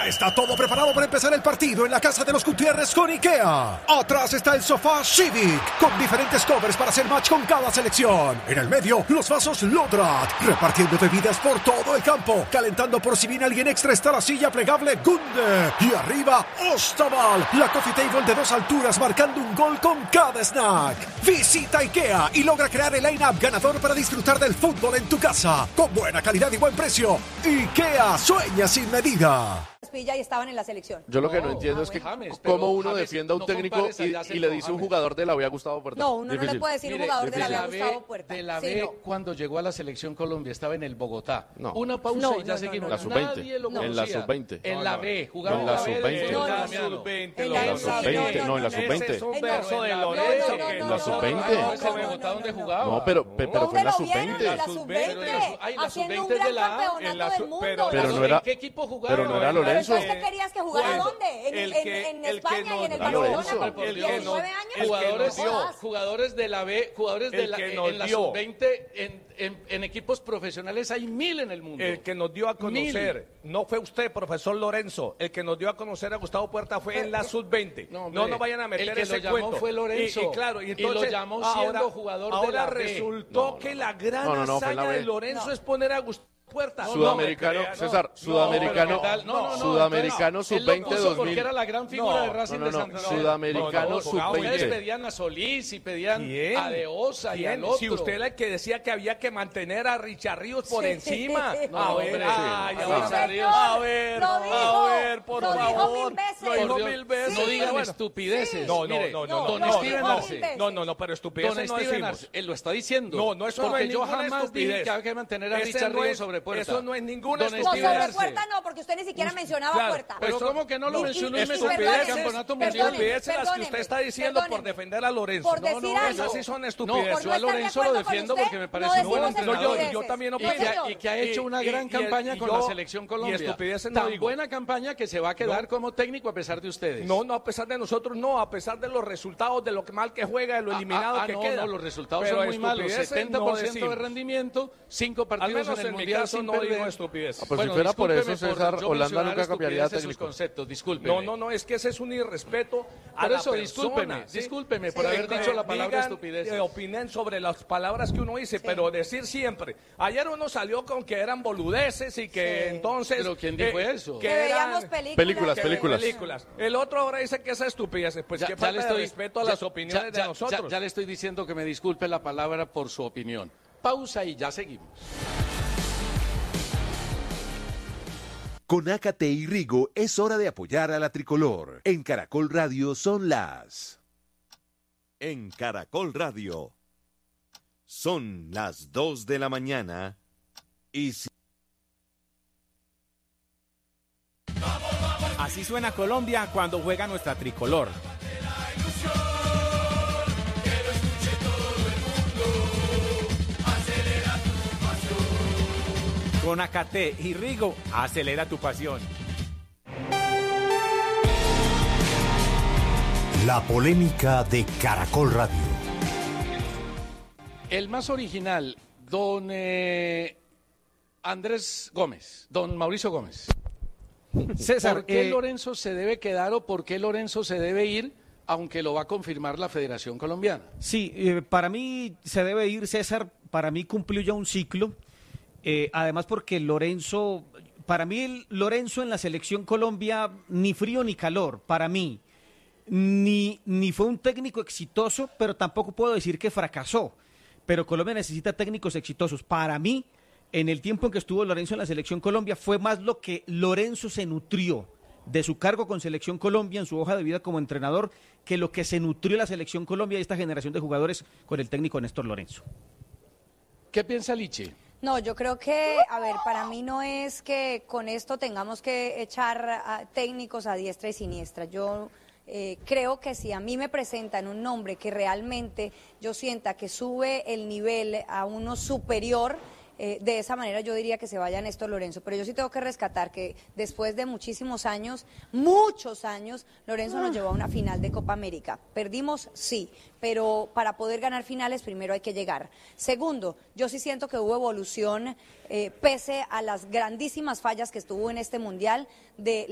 Ya está todo preparado para empezar el partido en la casa de los Gutiérrez con IKEA. Atrás está el sofá Civic, con diferentes covers para hacer match con cada selección. En el medio, los vasos Lodrat, repartiendo bebidas por todo el campo. Calentando por si viene alguien extra está la silla plegable Gunde. Y arriba, Ostaval, la coffee table de 2 alturas marcando un gol con cada snack. Visita IKEA y logra crear el line-up ganador para disfrutar del fútbol en tu casa. Con buena calidad y buen precio. IKEA, sueña sin medida. Y estaban en la selección. Yo lo que no entiendo es que cómo uno defienda a un técnico y le dice un jugador de la B a Gustavo Puerta. No, uno no le puede decir un jugador de la B a Gustavo Puerta. De la B, cuando llegó a la selección Colombia, estaba en el Bogotá. No. Una pausa y ya seguimos. La sub-20. En la sub-20. En la B, jugaba en la sub-20. En la sub-20. No, en la sub-20. En la sub-20. Bogotá donde jugaba. No, pero fue en la sub-20. La sub-20. Haciendo un gran campeonato del mundo. Pero no era. ¿Qué equipo jugaba? Pero no era Lorenzo. ¿Qué querías que jugara dónde? En España y en el Barcelona. Jugadores de la B, jugadores de en la sub-20, en equipos profesionales hay 1000 en el mundo. El que nos dio a conocer, no fue usted, profesor Lorenzo, el que nos dio a conocer a Gustavo Puerta fue en la sub-20. No nos vayan a meter ese cuento. El que lo llamó fue Lorenzo. Y claro, y entonces, lo llamó siendo jugador de la B. Ahora resultó que la gran hazaña de Lorenzo es poner a Gustavo Puerta. Sudamericano, César, Sudamericano sub-20 2000. Porque era la gran figura de Racing de Santander. Sudamericano sub-20. Ustedes sub-20. pedían a Solís y pedían a De Osa y al otro. Si usted era el que decía que había que mantener a Richard Ríos por encima. A ver, por favor. Lo dijo 1000 veces. No digan estupideces. No, pero estupideces Don no Steven decimos. Él lo está diciendo. No, eso no porque es yo ninguna jamás dije estupidez. que había que mantener a Richard Ríos sobre Puerta. Eso no es ninguna No, estupidez. sobre Puerta no, porque usted ni siquiera mencionaba Puerta. Pero ¿cómo que no lo mencionó en el campeonato mundial? Estupideces las que usted está diciendo por defender a Lorenzo. Por decir algo. Esas sí son No, estupideces. yo a Lorenzo lo defiendo porque me parece un buen entrenador. Yo también opino. Y que ha hecho una gran campaña con la selección Colombia. Y estupideces no Tan digo. buena campaña que se va a quedar como técnico a pesar de ustedes. No, a pesar de nosotros, no, a pesar de los resultados, de lo mal que juega, de lo eliminado que queda. No, los resultados pero son muy malos. estupideces 70% de rendimiento, 5 partidos en el Mundial sin no perder. digo estupidez. Pues si fuera por eso, César, Holanda nunca cambiaría de técnico. Conceptos, discúlpeme. No, es que ese es un irrespeto a por la eso, persona. discúlpeme por haber dicho la palabra estupidez. Opinen sobre las palabras que uno dice, pero decir siempre. Ayer uno salió con que eran boludeces y que entonces... ¿Pero quién dijo eso? Que veíamos películas. El otro ahora dice que esa estupidez. Pues que falta de respeto a las opiniones de nosotros. Ya le estoy diciendo que me disculpe la palabra por su opinión. Pausa y ya seguimos. Con Ácate y Rigo es hora de apoyar a la tricolor. En Caracol Radio son las... En Caracol Radio son las 2 de la mañana y... Así suena Colombia cuando juega nuestra tricolor. Con Ácate y Rigo, acelera tu pasión. La polémica de Caracol Radio. El más original, don Andrés Gómez, don Mauricio Gómez. César, ¿Por qué Lorenzo se debe quedar o por qué Lorenzo se debe ir, aunque lo va a confirmar la Federación Colombiana? Sí, para mí se debe ir, César. Para mí cumplió ya un ciclo. Además porque Lorenzo, para mí Lorenzo en la selección Colombia, ni frío ni calor, para mí. Ni fue un técnico exitoso, pero tampoco puedo decir que fracasó. Pero Colombia necesita técnicos exitosos. Para mí, en el tiempo en que estuvo Lorenzo en la selección Colombia, fue más lo que Lorenzo se nutrió de su cargo con selección Colombia en su hoja de vida como entrenador, que lo que se nutrió la selección Colombia y esta generación de jugadores con el técnico Néstor Lorenzo. ¿Qué piensa Lichi? No, yo creo que, a ver, para mí no es que con esto tengamos que echar a técnicos a diestra y siniestra. Yo creo que si a mí me presentan un nombre que realmente yo sienta que sube el nivel a uno superior, de esa manera yo diría que se vaya Néstor Lorenzo, pero yo sí tengo que rescatar que después de muchísimos años, muchos años, Lorenzo nos llevó a una final de Copa América. Perdimos, sí, pero para poder ganar finales primero hay que llegar. Segundo, yo sí siento que hubo evolución, pese a las grandísimas fallas que estuvo en este Mundial, de